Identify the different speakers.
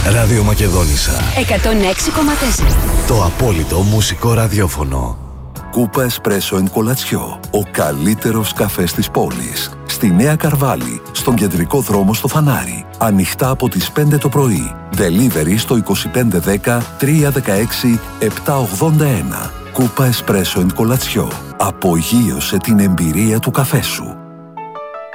Speaker 1: Ράδιο Μακεδόνισσα
Speaker 2: 106,4.
Speaker 1: Το απόλυτο μουσικό ραδιόφωνο.
Speaker 3: Κούπα Εσπρέσο εν Κολατσιό. Ο καλύτερος καφές της πόλης. Στη Νέα Καρβάλη, στον κεντρικό δρόμο στο Φανάρι. Ανοιχτά από τις 5 το πρωί. Delivery στο 2510 316 781. Κούπα Εσπρέσο εν Κολατσιό. Απογείωσε την εμπειρία του καφέ σου.